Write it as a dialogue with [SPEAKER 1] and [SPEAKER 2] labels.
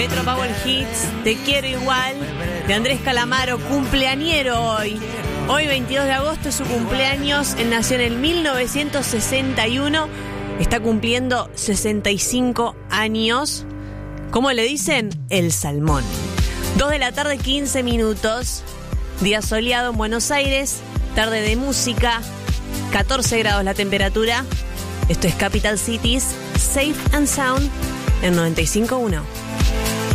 [SPEAKER 1] Metro Power Hits, Te quiero igual, de Andrés Calamaro, cumpleañero hoy. Hoy 22 de agosto es su cumpleaños, él nació en el 1961, está cumpliendo 65 años. ¿Cómo le dicen? El Salmón. 2 de la tarde, 15 minutos, día soleado en Buenos Aires, tarde de música, 14 grados la temperatura. Esto es Capital Cities, Safe and Sound en 95.1.